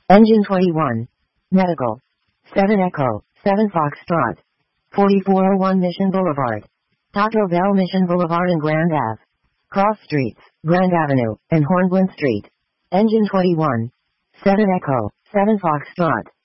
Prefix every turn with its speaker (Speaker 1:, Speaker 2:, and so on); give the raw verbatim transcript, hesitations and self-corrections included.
Speaker 1: Engine twenty-one. Medical. seven Echo, seven Foxtrot. forty-four oh one Mission Boulevard. Taco Bell Mission Boulevard and Grand Ave. Cross Streets, Grand Avenue, and Hornblende Street. Engine twenty-one. seven Echo, seven Foxtrot.